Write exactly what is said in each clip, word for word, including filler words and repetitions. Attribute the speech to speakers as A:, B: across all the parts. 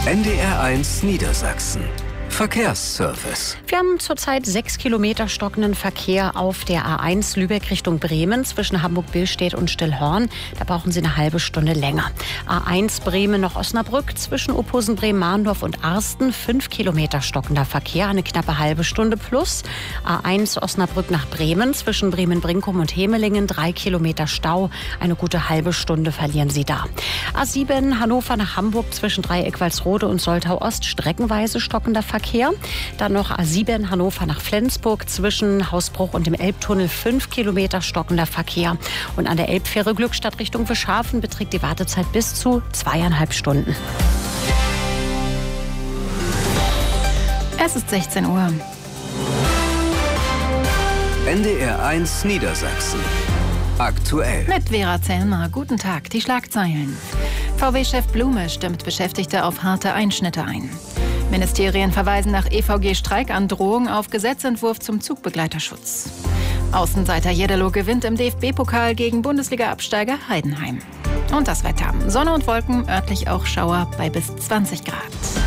A: N D R eins Niedersachsen. Verkehrsservice.
B: Wir haben zurzeit sechs Kilometer stockenden Verkehr auf der A eins Lübeck Richtung Bremen zwischen Hamburg-Billstedt und Stillhorn. Da brauchen Sie eine halbe Stunde länger. A eins Bremen nach Osnabrück zwischen Opposen, Bremen-Mahndorf und Arsten. fünf Kilometer stockender Verkehr, eine knappe halbe Stunde plus. A eins Osnabrück nach Bremen zwischen Bremen-Brinkum und Hemelingen. drei Kilometer Stau, eine gute halbe Stunde verlieren Sie da. A sieben Hannover nach Hamburg zwischen Dreieck-Walsrode und Soltau-Ost. Streckenweise stockender Verkehr. Dann noch A sieben Hannover nach Flensburg zwischen Hausbruch und dem Elbtunnel. fünf Kilometer stockender Verkehr. Und an der Elbfähre Glückstadt Richtung Wischhafen beträgt die Wartezeit bis zu zweieinhalb Stunden.
C: Es ist sechzehn Uhr.
A: N D R eins Niedersachsen. Aktuell.
C: Mit Vera Zellmer. Guten Tag. Die Schlagzeilen. V W-Chef Blume stimmt Beschäftigte auf harte Einschnitte ein. Ministerien verweisen nach E V G-Streikandrohung auf Gesetzentwurf zum Zugbegleiterschutz. Außenseiter Jeddelo gewinnt im D F B-Pokal gegen Bundesliga-Absteiger Heidenheim. Und das Wetter. Sonne und Wolken, örtlich auch Schauer bei bis zwanzig Grad.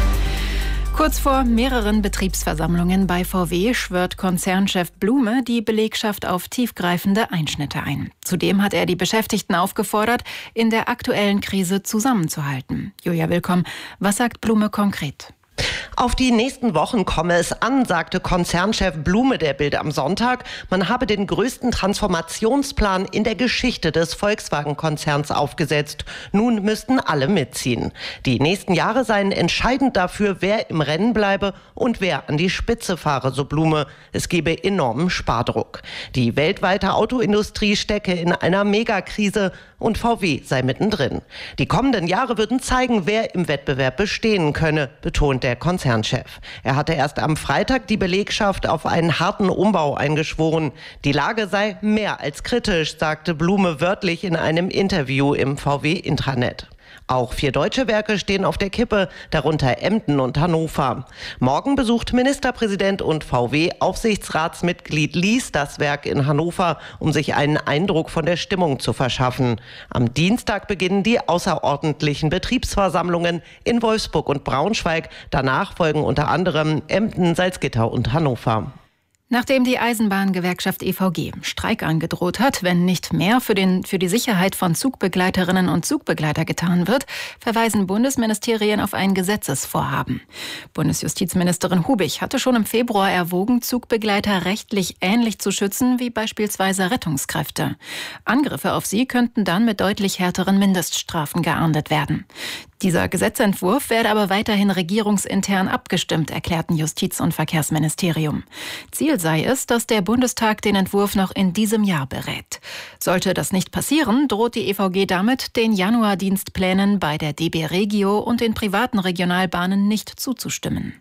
C: Kurz vor mehreren Betriebsversammlungen bei V W schwört Konzernchef Blume die Belegschaft auf tiefgreifende Einschnitte ein. Zudem hat er die Beschäftigten aufgefordert, in der aktuellen Krise zusammenzuhalten. Julia Willkomm, was sagt Blume konkret?
D: Auf die nächsten Wochen komme es an, sagte Konzernchef Blume der Bild am Sonntag. Man habe den größten Transformationsplan in der Geschichte des Volkswagen-Konzerns aufgesetzt. Nun müssten alle mitziehen. Die nächsten Jahre seien entscheidend dafür, wer im Rennen bleibe und wer an die Spitze fahre, so Blume. Es gebe enormen Spardruck. Die weltweite Autoindustrie stecke in einer Megakrise und V W sei mittendrin. Die kommenden Jahre würden zeigen, wer im Wettbewerb bestehen könne, betont der Konzernchef. Er hatte erst am Freitag die Belegschaft auf einen harten Umbau eingeschworen. Die Lage sei mehr als kritisch, sagte Blume wörtlich in einem Interview im V W-Intranet. Auch vier deutsche Werke stehen auf der Kippe, darunter Emden und Hannover. Morgen besucht Ministerpräsident und V W-Aufsichtsratsmitglied Lies das Werk in Hannover, um sich einen Eindruck von der Stimmung zu verschaffen. Am Dienstag beginnen die außerordentlichen Betriebsversammlungen in Wolfsburg und Braunschweig. Danach folgen unter anderem Emden, Salzgitter und Hannover.
C: Nachdem die Eisenbahngewerkschaft E V G Streik angedroht hat, wenn nicht mehr für, den, für die Sicherheit von Zugbegleiterinnen und Zugbegleiter getan wird, verweisen Bundesministerien auf ein Gesetzesvorhaben. Bundesjustizministerin Hubig hatte schon im Februar erwogen, Zugbegleiter rechtlich ähnlich zu schützen wie beispielsweise Rettungskräfte. Angriffe auf sie könnten dann mit deutlich härteren Mindeststrafen geahndet werden. Dieser Gesetzentwurf werde aber weiterhin regierungsintern abgestimmt, erklärten Justiz- und Verkehrsministerium. Ziel sei es, dass der Bundestag den Entwurf noch in diesem Jahr berät. Sollte das nicht passieren, droht die E V G damit, den Januardienstplänen bei der D B Regio und den privaten Regionalbahnen nicht zuzustimmen.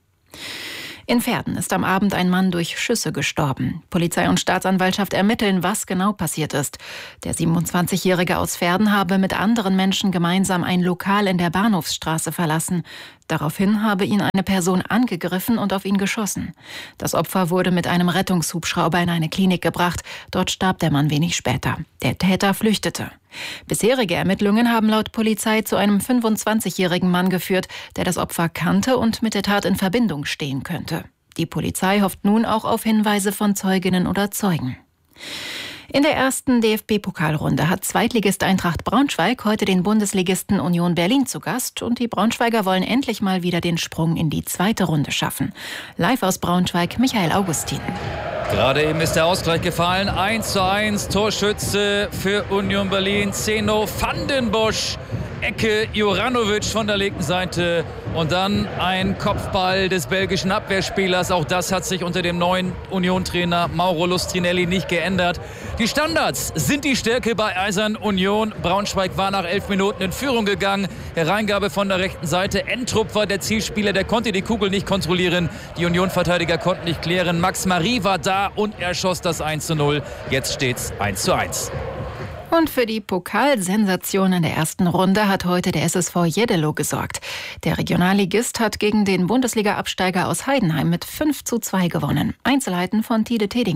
C: In Verden ist am Abend ein Mann durch Schüsse gestorben. Polizei und Staatsanwaltschaft ermitteln, was genau passiert ist. Der siebenundzwanzigjährige aus Verden habe mit anderen Menschen gemeinsam ein Lokal in der Bahnhofsstraße verlassen. Daraufhin habe ihn eine Person angegriffen und auf ihn geschossen. Das Opfer wurde mit einem Rettungshubschrauber in eine Klinik gebracht. Dort starb der Mann wenig später. Der Täter flüchtete. Bisherige Ermittlungen haben laut Polizei zu einem fünfundzwanzigjährigen Mann geführt, der das Opfer kannte und mit der Tat in Verbindung stehen könnte. Die Polizei hofft nun auch auf Hinweise von Zeuginnen oder Zeugen. In der ersten D F B-Pokalrunde hat Zweitligist Eintracht Braunschweig heute den Bundesligisten Union Berlin zu Gast und die Braunschweiger wollen endlich mal wieder den Sprung in die zweite Runde schaffen. Live aus Braunschweig, Michael Augustin.
E: Gerade eben ist der Ausgleich gefallen. eins zu eins, Torschütze für Union Berlin, Zeno van den Bosch. Ecke Juranovic von der linken Seite und dann ein Kopfball des belgischen Abwehrspielers. Auch das hat sich unter dem neuen Union-Trainer Mauro Lustrinelli nicht geändert. Die Standards sind die Stärke bei Eisern Union. Braunschweig war nach elf Minuten in Führung gegangen. Hereingabe von der rechten Seite. Entrup war der Zielspieler, der konnte die Kugel nicht kontrollieren. Die Union-Verteidiger konnten nicht klären. Max Marie war da und er schoss das eins zu null. Jetzt steht's eins zu eins.
C: Und für die Pokalsensation in der ersten Runde hat heute der S S V Jeddelo gesorgt. Der Regionalligist hat gegen den Bundesliga-Absteiger aus Heidenheim mit fünf zu zwei gewonnen. Einzelheiten von Tide Tedinger.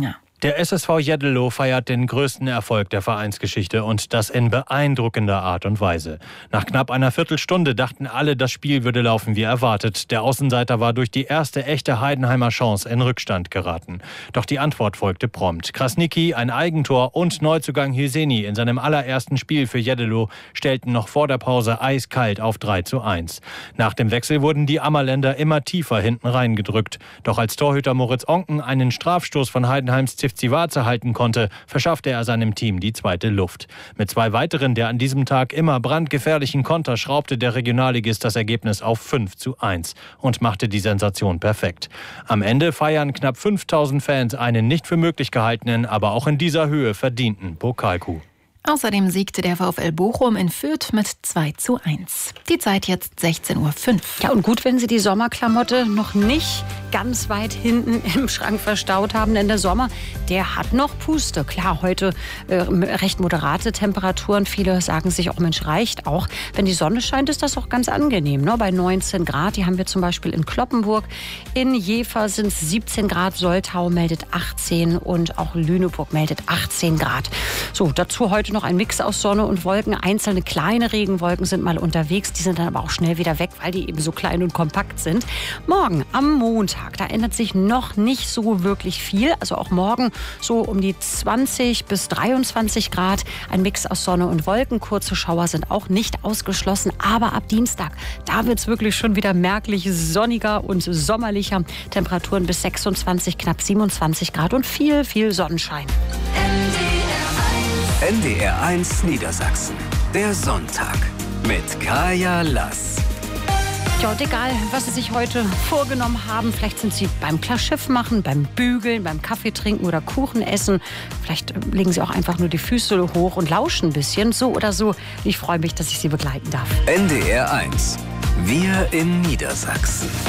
F: Der S S V Jeddelo feiert den größten Erfolg der Vereinsgeschichte und das in beeindruckender Art und Weise. Nach knapp einer Viertelstunde dachten alle, das Spiel würde laufen wie erwartet. Der Außenseiter war durch die erste echte Heidenheimer Chance in Rückstand geraten. Doch die Antwort folgte prompt. Krasniqi, ein Eigentor und Neuzugang Hyseni in seinem allerersten Spiel für Jeddelo stellten noch vor der Pause eiskalt auf drei zu eins. Nach dem Wechsel wurden die Ammerländer immer tiefer hinten reingedrückt. Doch als Torhüter Moritz Onken einen Strafstoß von Heidenheims Zivzivaze halten konnte, verschaffte er seinem Team die zweite Luft. Mit zwei weiteren der an diesem Tag immer brandgefährlichen Konter schraubte der Regionalligist das Ergebnis auf fünf zu eins und machte die Sensation perfekt. Am Ende feiern knapp fünftausend Fans einen nicht für möglich gehaltenen, aber auch in dieser Höhe verdienten Pokalcoup.
C: Außerdem siegte der VfL Bochum in Fürth mit zwei zu eins. Die Zeit jetzt sechzehn Uhr fünf.
B: Ja, und gut, wenn Sie die Sommerklamotte noch nicht ganz weit hinten im Schrank verstaut haben, denn der Sommer, der hat noch Puste. Klar, heute äh, recht moderate Temperaturen. Viele sagen sich auch, Mensch, reicht auch. Wenn die Sonne scheint, ist das auch ganz angenehm. Ne? Bei neunzehn Grad, die haben wir zum Beispiel in Cloppenburg. In Jever sind es siebzehn Grad, Soltau meldet achtzehn und auch Lüneburg meldet achtzehn Grad. So, dazu heute noch ein Mix aus Sonne und Wolken. Einzelne kleine Regenwolken sind mal unterwegs. Die sind dann aber auch schnell wieder weg, weil die eben so klein und kompakt sind. Morgen am Montag, da ändert sich noch nicht so wirklich viel. Also auch morgen so um die zwanzig bis dreiundzwanzig Grad. Ein Mix aus Sonne und Wolken. Kurze Schauer sind auch nicht ausgeschlossen. Aber ab Dienstag, da wird es wirklich schon wieder merklich sonniger und sommerlicher. Temperaturen bis sechsundzwanzig, knapp siebenundzwanzig Grad und viel, viel Sonnenschein.
A: N D R eins Niedersachsen. Der Sonntag mit Kaya Lass.
B: Ja, und egal, was Sie sich heute vorgenommen haben, vielleicht sind Sie beim Klarschiff machen, beim Bügeln, beim Kaffee trinken oder Kuchen essen. Vielleicht legen Sie auch einfach nur die Füße hoch und lauschen ein bisschen. So oder so. Ich freue mich, dass ich Sie begleiten darf.
A: N D R eins. Wir in Niedersachsen.